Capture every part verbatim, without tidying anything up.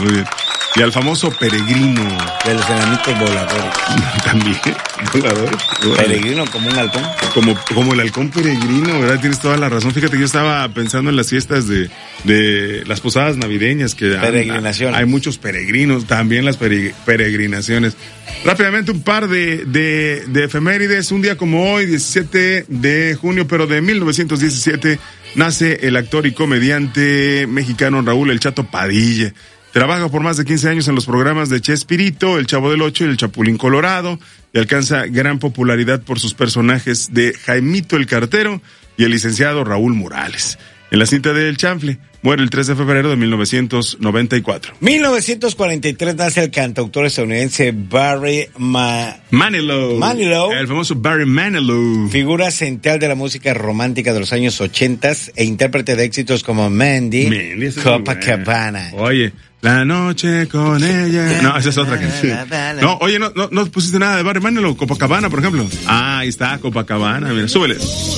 muy bien. Y al famoso Peregrino. De los enanitos voladores. También, volador. Peregrino como un halcón. Como, como el halcón peregrino, ¿verdad? Tienes toda la razón. Fíjate, yo estaba pensando en las fiestas de, de las posadas navideñas. Que Peregrinaciones. Hay, hay muchos peregrinos, también las pere, peregrinaciones. Rápidamente un par de, de, de efemérides. Un día como hoy, diecisiete de junio, pero de mil novecientos diecisiete, nace el actor y comediante mexicano Raúl El Chato Padilla. Trabaja por más de quince años en los programas de Chespirito, El Chavo del Ocho y El Chapulín Colorado, y alcanza gran popularidad por sus personajes de Jaimito el Cartero y el licenciado Raúl Morales. En la cinta de El Chanfle, muere el tres de febrero de mil novecientos noventa y cuatro. mil novecientos cuarenta y tres nace el cantautor estadounidense Barry Ma... Manilow. Manilow. El famoso Barry Manilow. Figura central de la música romántica de los años ochentas e intérprete de éxitos como Mandy, Mandy Copacabana. Oye, la noche con ella. No, esa es otra canción. No, oye, no, no, no pusiste nada de Barry Manilow, Copacabana, por ejemplo. Ah, ahí está, Copacabana. Mira, súbele.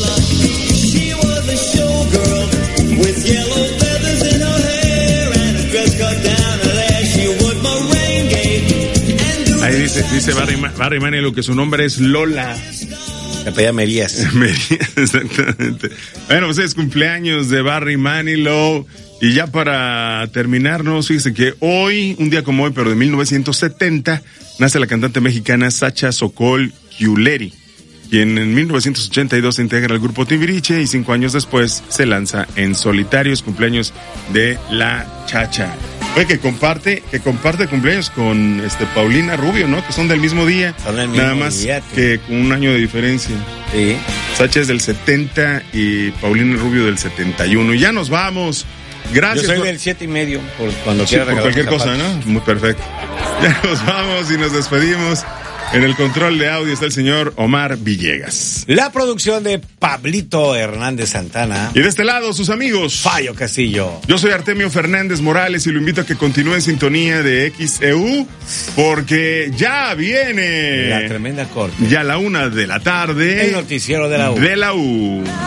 Ahí dice, dice Barry, Barry Manilow que su nombre es Lola. La pedía Merías. Merías, exactamente. Bueno, pues es cumpleaños de Barry Manilow. Y ya para terminarnos, fíjese que hoy, un día como hoy, pero de mil novecientos setenta, nace la cantante mexicana Sacha Sokol Giuleri, quien en mil novecientos ochenta y dos se integra al grupo Timbiriche y cinco años después se lanza en solitario. Es cumpleaños de la Chacha. Oye, que comparte, que comparte cumpleaños con este Paulina Rubio, ¿no? Que son del mismo día. Son del mismo nada más día, que con un año de diferencia. Sí. Sacha es del setenta y Paulina Rubio del setenta y uno. Y ya nos vamos. Gracias. Yo soy por... del siete y medio, por cuando sí, quiera por cualquier cosa, ¿no? Muy perfecto. Ya nos vamos y nos despedimos. En el control de audio está el señor Omar Villegas. La producción de Pablito Hernández Santana. Y de este lado, sus amigos. Fallo Castillo. Yo soy Artemio Fernández Morales y lo invito a que continúe en sintonía de X E U porque ya viene La tremenda corte. ya a la una de la tarde. El noticiero de la U. De la U.